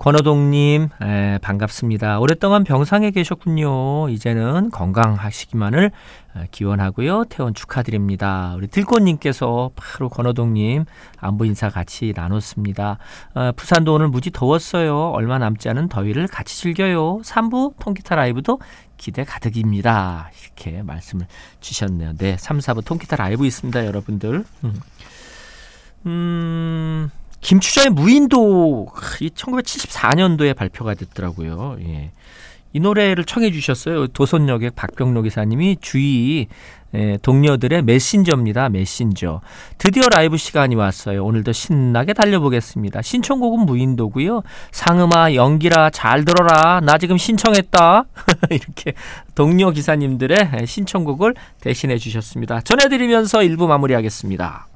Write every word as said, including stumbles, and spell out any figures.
권호동님, 에, 반갑습니다. 오랫동안 병상에 계셨군요. 이제는 건강하시기만을 기원하고요. 퇴원 축하드립니다. 우리 들꽃님께서 바로 권호동님 안부 인사 같이 나눴습니다. 어, 부산도 오늘 무지 더웠어요. 얼마 남지 않은 더위를 같이 즐겨요. 삼 부 통기타 라이브도 기대 가득입니다. 이렇게 말씀을 주셨네요. 네, 삼, 사 부 통기타 라이브 있습니다, 여러분들. 음... 음... 김추자의 무인도 이 천구백칠십사 년도에 발표가 됐더라고요. 예. 이 노래를 청해 주셨어요. 도선역의 박병로 기사님이 주위 예, 동료들의 메신저입니다. 메신저. 드디어 라이브 시간이 왔어요. 오늘도 신나게 달려보겠습니다. 신청곡은 무인도고요. 상음아, 연기라, 잘 들어라. 나 지금 신청했다. 이렇게 동료 기사님들의 신청곡을 대신해 주셨습니다. 전해드리면서 일 부 마무리하겠습니다.